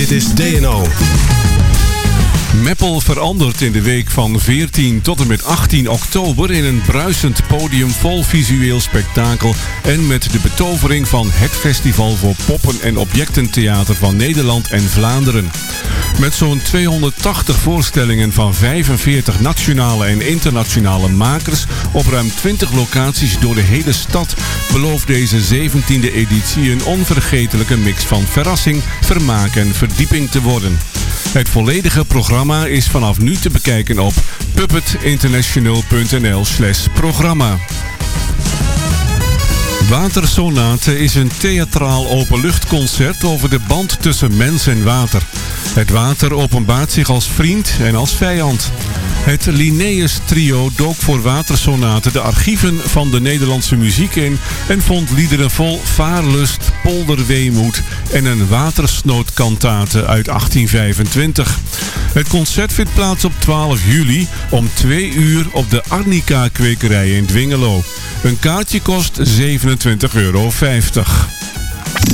Dit is DNO. Meppel verandert in de week van 14 tot en met 18 oktober in een bruisend podium vol visueel spektakel en met de betovering van het festival voor poppen- en objectentheater van Nederland en Vlaanderen. Met zo'n 280 voorstellingen van 45 nationale en internationale makers op ruim 20 locaties door de hele stad belooft deze 17e editie een onvergetelijke mix van verrassing, vermaak en verdieping te worden. Het volledige programma is vanaf nu te bekijken op puppetinternational.nl/programma. Watersonate is een theatraal openluchtconcert over de band tussen mens en water. Het water openbaart zich als vriend en als vijand. Het Linnaeus Trio dook voor Watersonate de archieven van de Nederlandse muziek in en vond liederen vol vaarlust, polderweemoed en een watersnoodkantate uit 1825. Het concert vindt plaats op 12 juli om 2 uur op de Arnica-kwekerij in Dwingelo. Een kaartje kost €27,50.